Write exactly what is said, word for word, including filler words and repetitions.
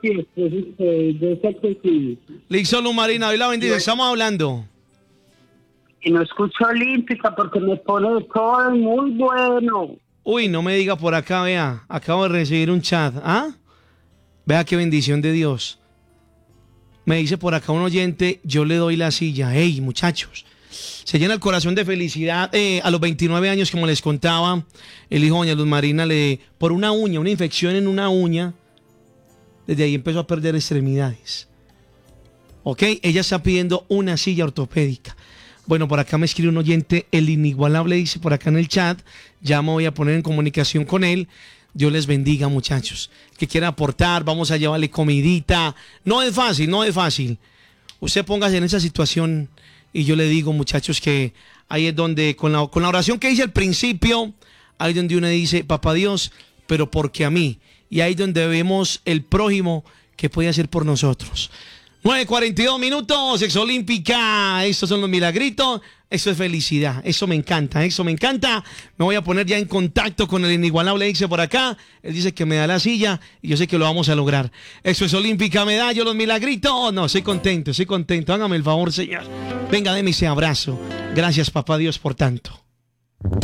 sí, pues, este, yo sé que sí. Listo, Luz Marina, hoy la bendice. Yo- Estamos hablando. Y no escucho olímpica porque me pone todo muy bueno. Uy, no me diga por acá, vea. Acabo de recibir un chat. ¿Ah? Vea qué bendición de Dios. Me dice por acá un oyente, yo le doy la silla. Hey, muchachos. Se llena el corazón de felicidad. Eh, a los veintinueve años, como les contaba, el hijo de doña Luz Marina, le, por una uña, una infección en una uña, desde ahí empezó a perder extremidades. ¿Ok? Ella está pidiendo una silla ortopédica. Bueno, por acá me escribe un oyente, el inigualable, dice por acá en el chat. Ya me voy a poner en comunicación con él. Dios les bendiga, muchachos. Que quiera aportar, vamos a llevarle comidita. No es fácil, no es fácil. Usted póngase en esa situación y yo le digo, muchachos, que ahí es donde, con la, con la oración que hice al principio, ahí es donde uno dice, papá Dios, pero porque a mí. Y ahí es donde vemos el prójimo que puede hacer por nosotros. nueve cuarenta y dos minutos, Exolímpica. Estos son los milagritos. Eso es felicidad. Eso me encanta. Eso me encanta. Me voy a poner ya en contacto con el inigualable, dice por acá. Él dice que me da la silla y yo sé que lo vamos a lograr. Eso es Olímpica, medallo, los milagritos. No, soy contento, soy contento. Hágame el favor, señor. Venga, déme ese abrazo. Gracias, papá Dios, por tanto.